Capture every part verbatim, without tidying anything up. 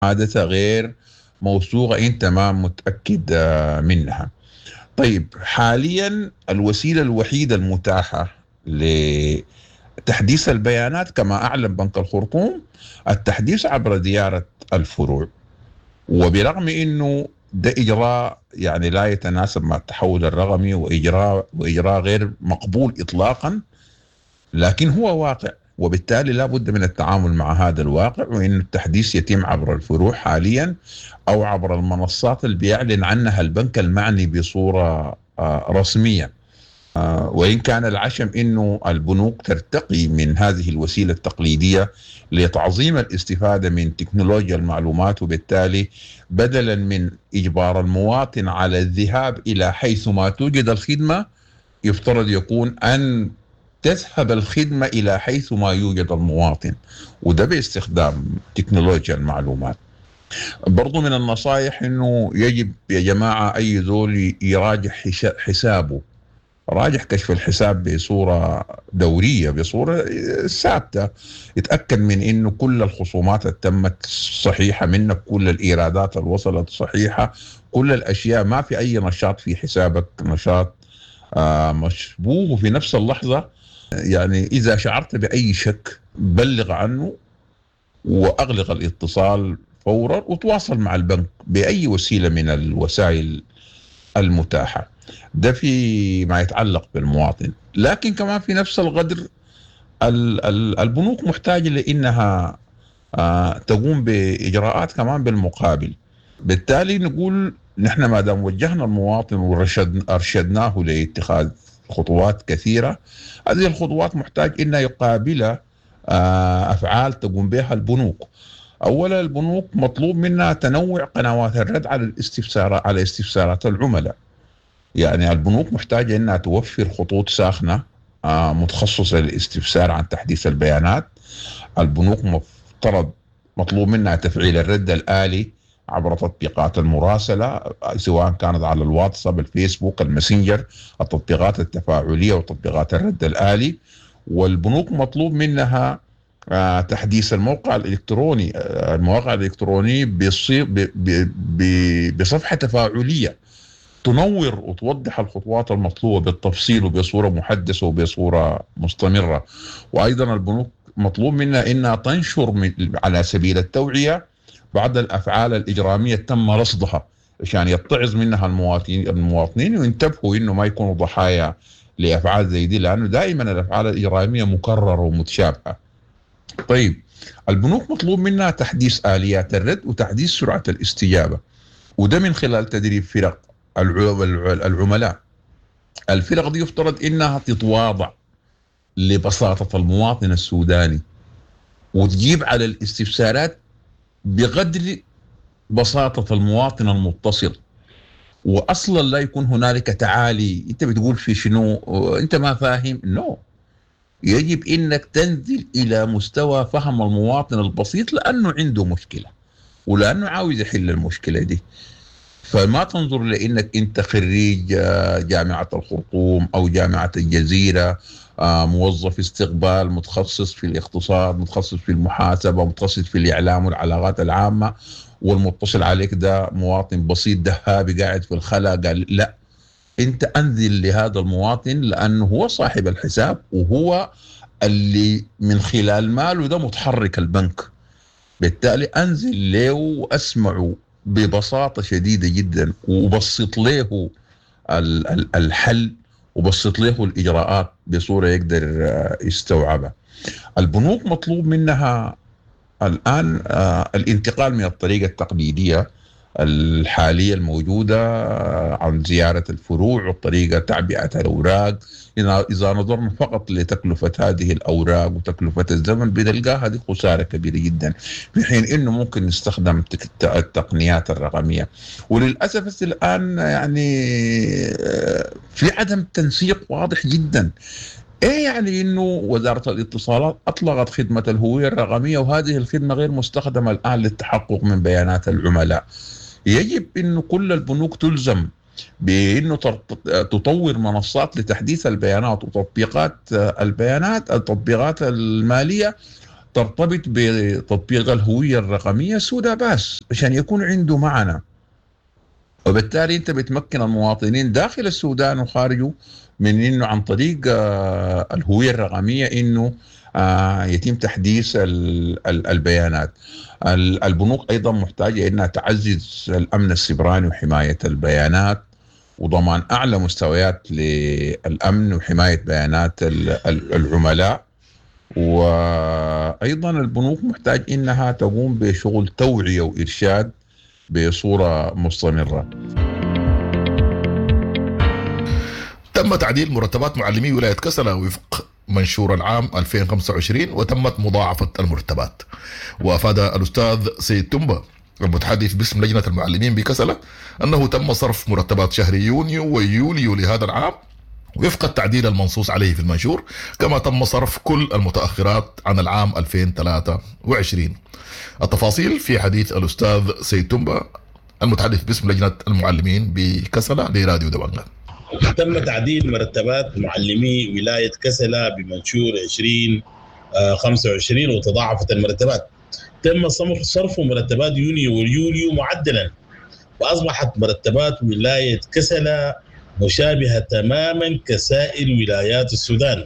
عادة غير موثوقة أنت ما متأكد آه، منها. طيب حاليا الوسيلة الوحيدة المتاحة لتحديث البيانات كما أعلن بنك الخرطوم التحديث عبر زيارة الفروع، وبرغم أنه ده إجراء يعني لا يتناسب مع التحول الرقمي وإجراء وإجراء غير مقبول إطلاقا، لكن هو واقع، وبالتالي لا بد من التعامل مع هذا الواقع، وأن التحديث يتم عبر الفروع حاليا أو عبر المنصات اللي بيعلن عنها البنك المعني بصورة آه، رسمية. آه، وإن كان العشم أنه البنوك ترتقي من هذه الوسيلة التقليدية لتعظيم الاستفادة من تكنولوجيا المعلومات، وبالتالي بدلا من إجبار المواطن على الذهاب إلى حيث ما توجد الخدمة، يفترض يكون أن تذهب الخدمة إلى حيث ما يوجد المواطن، وده باستخدام تكنولوجيا المعلومات. برضو من النصائح أنه يجب يا جماعة أي ذول يراجع حسابه، راجع كشف الحساب بصورة دورية بصورة ثابتة، يتأكد من أنه كل الخصومات تمت صحيحة منك، كل الإيرادات اللي وصلت صحيحة، كل الأشياء، ما في أي نشاط في حسابك نشاط آه مشبوه. وفي نفس اللحظة يعني إذا شعرت بأي شك بلغ عنه وأغلق الاتصال فورا، وتواصل مع البنك بأي وسيلة من الوسائل المتاحة. ده في ما يتعلق بالمواطن. لكن كمان في نفس القدر البنوك محتاجة لأنها آه تقوم بإجراءات كمان بالمقابل. بالتالي نقول نحن ما دام وجهنا المواطن وأرشدناه لاتخاذ خطوات كثيرة، هذه الخطوات محتاج إنها يقابلها آه أفعال تقوم بها البنوك. أولا البنوك مطلوب منها تنوع قنوات الرد على الاستفسارات على استفسارات العملاء. يعني البنوك محتاجة إنها توفر خطوط ساخنة آه متخصصة للاستفسار عن تحديث البيانات. البنوك مفترض مطلوب منها تفعيل الرد الآلي عبر تطبيقات المراسلة، سواء كانت على الواتساب، الفيسبوك، الماسنجر، التطبيقات التفاعلية وتطبيقات الرد الآلي. والبنوك مطلوب منها آه تحديث الموقع الإلكتروني آه المواقع الإلكترونية بصفحة تفاعلية تنور وتوضح الخطوات المطلوبة بالتفصيل وبصورة محدثة وبصورة مستمرة. وأيضا البنوك مطلوب منها إنها تنشر على سبيل التوعية بعض الأفعال الإجرامية تم رصدها، عشان يتعظ منها المواطنين المواطنين وينتبهوا إنه ما يكونوا ضحايا لأفعال زي دي، لأنه دائما الأفعال الإجرامية مكررة ومتشابهة. طيب البنوك مطلوب منها تحديث آليات الرد وتحديث سرعة الاستجابة، وده من خلال تدريب فرق العملاء. الفرق دي يفترض إنها تتواضع لبساطة المواطن السوداني وتجيب على الاستفسارات بقدر بساطة المواطن المتصل، وأصلا لا يكون هنالك تعالي أنت بتقول في شنو أنت ما فاهم. نو no. يجب إنك تنزل إلى مستوى فهم المواطن البسيط، لأنه عنده مشكلة ولأنه عاوز يحل المشكلة دي. فما تنظر لأنك أنت خريج جامعة الخرطوم أو جامعة الجزيرة، موظف استقبال متخصص في الاقتصاد، متخصص في المحاسبة، متخصص في الإعلام والعلاقات العامة، والمتصل عليك ده مواطن بسيط دهابي قاعد في الخلا. قال لا، أنت أنزل لهذا المواطن لأنه هو صاحب الحساب وهو اللي من خلال ماله ده متحرك البنك. بالتالي أنزل له وأسمعه ببساطة شديدة جدا وبسط له الحل وبسط له الإجراءات بصورة يقدر يستوعبها. البنوك مطلوب منها الآن الانتقال من الطريقة التقليدية الحالية الموجودة عن زيارة الفروع وطريقة تعبئة الأوراق. إذا نظرنا فقط لتكلفة هذه الأوراق وتكلفة الزمن بنلقاها هذه خسارة كبيرة جدا، في حين إنه ممكن نستخدم التقنيات الرقمية. وللأسف الآن يعني في عدم تنسيق واضح جدا. ايه يعني انه وزارة الاتصالات اطلقت خدمة الهوية الرقمية وهذه الخدمة غير مستخدمة الان للتحقق من بيانات العملاء. يجب انه كل البنوك تلزم بانه تطور منصات لتحديث البيانات وتطبيقات البيانات التطبيقات المالية ترتبط بتطبيق الهوية الرقمية السوداء بس عشان يكون عنده معنى. وبالتالي انت بتمكن المواطنين داخل السودان وخارجه من انه عن طريق آه الهوية الرقمية انه آه يتم تحديث ال ال البيانات. البنوك ايضا محتاجة انها تعزز الامن السيبراني وحماية البيانات وضمان اعلى مستويات للامن وحماية بيانات العملاء. وايضا البنوك محتاج انها تقوم بشغل توعية وارشاد بصورة مستمرة. تم تعديل مرتبات معلمي ولاية كسلة وفق منشور العام ألفين وخمسة وعشرين وتمت مضاعفة المرتبات. وأفاد الأستاذ سيد تنبا المتحدث باسم لجنة المعلمين بكسلة أنه تم صرف مرتبات شهر يونيو ويوليو لهذا العام وفق التعديل المنصوص عليه في المنشور، كما تم صرف كل المتأخرات عن العام ألفين وثلاثة وعشرين. التفاصيل في حديث الأستاذ سيد تنبا المتحدث باسم لجنة المعلمين بكسلة لراديو دبنجة. تم تعديل مرتبات معلمي ولاية كسلة بمنشور عشرين خمسة وعشرين وتضاعفت المرتبات. تم صرف مرتبات يونيو ويوليو معدلا، وأصبحت مرتبات ولاية كسلة مشابهة تماما كسائر ولايات السودان.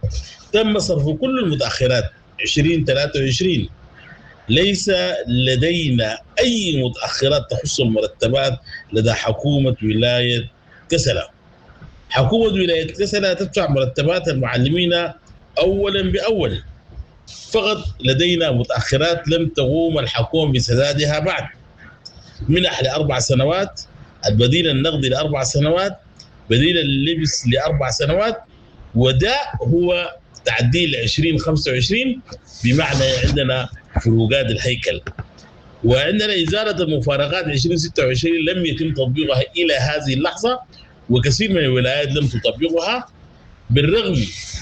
تم صرف كل المتأخرات عشرين ثلاثة وعشرين. ليس لدينا أي متأخرات تخص المرتبات لدى حكومة ولاية كسلة. حكومة ولاية كسلة تدفع مرتبات المعلمين أولا بأول، فقط لدينا متأخرات لم تقوم الحكومة بسدادها بعد. منح لأربع سنوات، البديل النقدي لأربع سنوات، بديل اللبس لأربع سنوات، وده هو تعديل عشرين خمسة وعشرين بمعنى عندنا فروقات الهيكل. وعندنا إزالة المفارقات عشرين ستة وعشرين لم يتم تطبيقها إلى هذه اللحظة، وكثير من الولايات لم تطبقها، بالرغم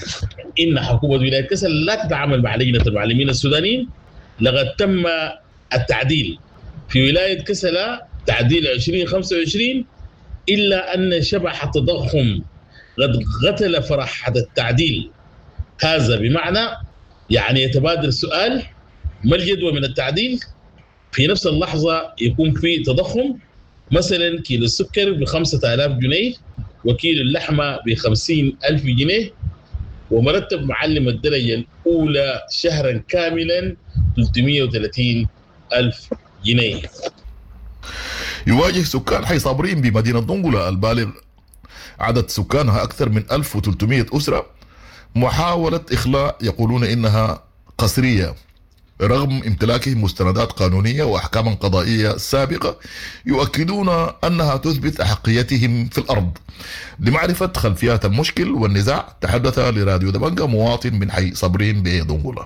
إن حكومة ولاية كسلة لا تتعامل مع لجنة المعلمين السودانيين. لقد تم التعديل في ولاية كسلة تعديل عشرين خمسة وعشرين، إلا أن شبح التضخم قد قتل فرحة التعديل. هذا بمعنى يعني يتبادر السؤال ما الجدوى من التعديل؟ في نفس اللحظة يكون في تضخم، مثلا كيلو السكر بخمسة آلاف جنيه وكيلو اللحمة بخمسين ألف جنيه، ومرتب معلم الدرجة الأولى شهرا كاملا ثلاثمئة وثلاثين ألف جنيه. يواجه سكان حي صابرين بمدينة دنقلة البالغ عدد سكانها أكثر من ألف وثلاثمئة أسرة محاولة إخلاء يقولون إنها قسرية، رغم امتلاكهم مستندات قانونية وأحكاما قضائية سابقة يؤكدون أنها تثبت أحقيتهم في الأرض. لمعرفة خلفيات المشكل والنزاع تحدث لراديو دبنجة مواطن من حي صابرين بدنقلة.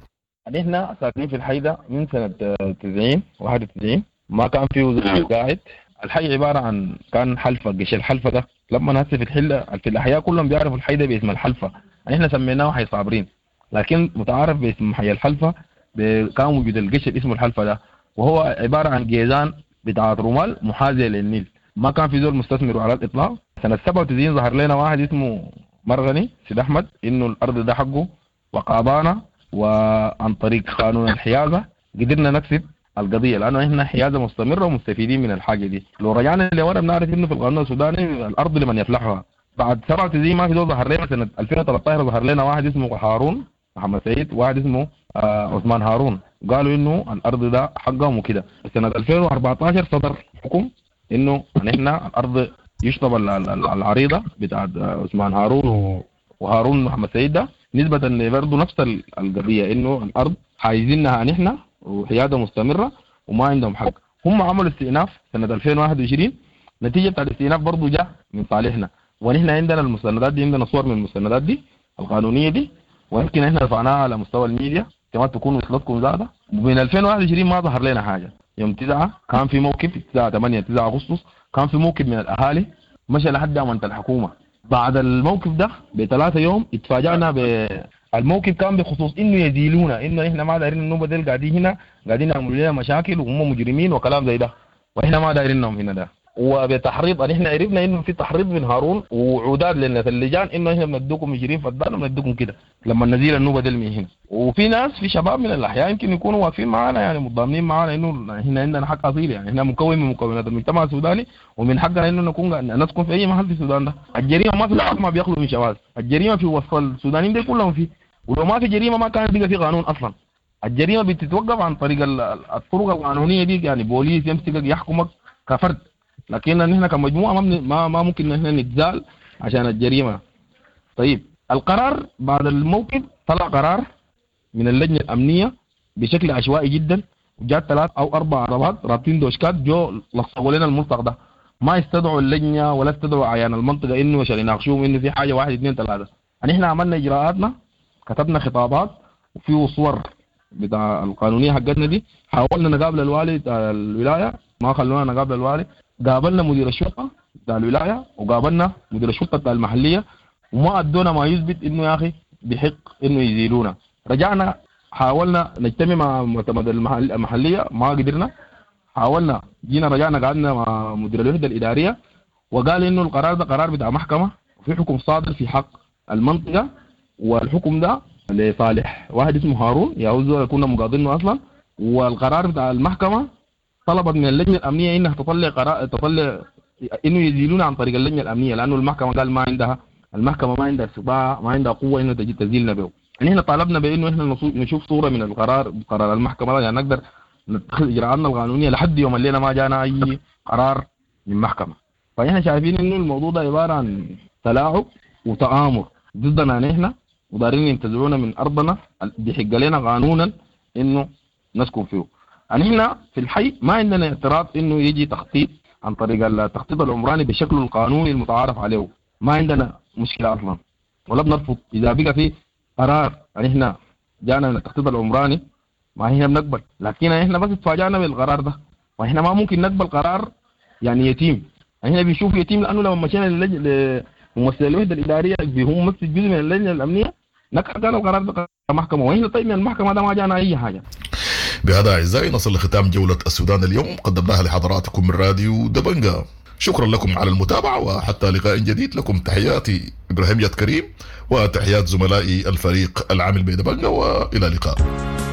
احنا ساكنين في الحي ده من سنة تسعين واحد وتسعين، ما كان فيه زول قاعد. الحي عبارة عن كان حلفة، قش الحلفة ده لما هسه في الحلة في الأحياء كلهم بيعرفوا الحي ده باسم الحلفة، احنا سميناه حي صابرين، لكن متعارف باسم حي الحلفة. كان وجود القش اسمه الحلفة ده، وهو عبارة عن جيزان بتاعت رمال محاذية للنيل. ما كان في زول مستثمر على الإطلاق. سنة سبعة وتسعين ظهر لنا واحد اسمه مرغني سيد أحمد إنه الأرض ده حقه، وقاضانا وعن طريق قانون الحيازة قدرنا نكسب القضية، لأنه إحنا حيازة مستمرة ومستفيدين من الحاجة دي. لو رجعنا لورا بنعرف إنه في القانون السوداني الأرض لمن يفلحها. بعد سبعة وتسعين ما في دول ظهر لنا. سنة ألفين وثلاثة عشر ظهر لنا واحد اسمه هارون محمد سيد، واحد اسمه آه عثمان هارون، قالوا إنه الأرض ده حقهم وكده. سنة ألفين وأربعة عشر صدر حكم إنه إحنا الأرض يشطب العريضة بتاعت عثمان هارون وهارون محمد سيد ده، نسبة برضه نفس القضية إنه الأرض حايزينها نحن وحيادة مستمرة وما عندهم حق. هم عملوا استئناف سنة ألفين وواحد وعشرين، نتيجة بتاع الاستئناف برضه جاء من صالحنا، ونحن عندنا المستندات دي، عندنا صور من المستندات دي القانونية دي، ويمكن احنا رفعناها على مستوى الميديا كما تكون وصلتكم زادة. من ألفين وواحد وعشرين ما ظهر لنا حاجة. يوم تسعة كان في موقف، تسعة ثمانية تسعة أغسطس كان في موقف من الأهالي مشى لحد أمانة الحكومة. بعد الموقف ده بثلاثة يوم اتفاجأنا بالموقف، كان بخصوص إنه يزيلونا، إنه إحنا ما دايرين النوبة ديل قاعدين هنا قاعدين يعملوا لنا مشاكل وهم مجرمين وكلام زي ده، وإحنا ما دايرينهم هنا ده. وبتحريض ان احنا عرفنا انه في تحريض من هارون وعودات للناس اللجان انه احنا بندوكم عشرين فدان وبندوكم كده لما نزيل النوبه دي من هنا. وفي ناس في شباب من الاحياء يمكن يكونوا واقفين معانا يعني متضامنين معانا انه احنا عندنا حق اصيل، يعني احنا مكون من مكونات المجتمع السوداني ومن حقنا انه نكون نسكن في اي محل في السودان ده. الجريمه ما في الارض ما بيخلوا من شواذ، الجريمه في وسط السودانيين دي كلهم فيه، ولو ما في جريمه ما كان بيبقى في قانون اصلا. الجريمه بتتوقف عن طريق الطرق القانونيه دي، يعني بوليس يمسكك يحكمك كفرد، لكن نحن كمجموعه ما ما, ما ممكن نحن نتزال عشان الجريمه. طيب القرار بعد الموقف طلع قرار من اللجنه الامنيه بشكل عشوائي جدا، وجات ثلاث او اربع عربات رابطين دوشكات جو لصقوا لنا الملصق ده، ما استدعوا اللجنه ولا استدعوا عيان المنطقه انه عشان يناقشوهم انه في حاجه واحد اثنين ثلاثه. يعني احنا عملنا اجراءاتنا، كتبنا خطابات وفيه صور بتاع القانونيه حقتنا دي، حاولنا نقابل الوالي بتاع الولايه ما خلونا نقابل الوالي، قابلنا مدير الشرطه بتاع الولايه وقابلنا مدير الشرطه بتاع المحليه وما ادونا ما يثبت انه يا اخي بحق انه يزيلونا. رجعنا حاولنا نجتمع مع معتمد المحليه ما قدرنا، حاولنا جينا رجعنا قعدنا مع مدير الوحده الاداريه وقال انه القرار ده قرار بتاع محكمه وفي حكم صادر في حق المنطقه، والحكم ده لصالح واحد اسمه هارون يعوزه كنا مقاضينه اصلا، والقرار بتاع المحكمه طلبت من اللجنه الامنيه انها تطلع قرار تطلع انه يزيلونا عن طريق اللجنه الامنيه، لانه المحكمه قال ما عندها المحكمه ما عندها استطاعه ما عندها قوه انه تجي تزيلنا به. يعني احنا طالبنا بانه احنا نشوف صوره من القرار قرار المحكمه عشان يعني نقدر نتخذ اجراءاتنا القانونيه لحد يوم الليله ما جانا اي قرار من محكمه. فاحنا شايفين انه الموضوع ده عباره عن تلاعب وتآمر ضدنا نحن ودارين ينتزعونا من ارضنا بيحق لنا قانونا انه نسكن فيه. يعني احنا في الحي ما عندنا اعتراض انه يجي تخطيط عن طريق التخطيط العمراني بشكله القانوني المتعارف عليه، ما عندنا مشكله اصلا ولا بنرفض اذا بقى في قرار. يعني احنا جانا من التخطيط العمراني ما هي بنقبل، لكن احنا بس اتفاجئنا بالقرار ده، واحنا ما ممكن نقبل قرار يعني يتيم. احنا بنشوف يتيم لانه لما مشينا لممثل الوحده الاداريه هم ممثل جزء من اللجنه الامنيه نكر قال القرار ده محكمه، واحنا طيب من المحكمه ده ما جانا اي حاجه. بهذا اعزائي نصل لختام جوله السودان اليوم قدمناها لحضراتكم من راديو دبنجة. شكرا لكم على المتابعه وحتى لقاء جديد. لكم تحياتي ابراهيم ياد كريم وتحيات زملائي الفريق العامل بدبنجة، والى اللقاء.